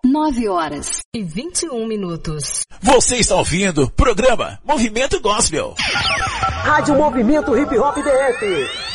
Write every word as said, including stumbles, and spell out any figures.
nove horas e vinte e um minutos. Você está ouvindo o programa Movimento Gospel. Rádio Movimento Hip Hop D F.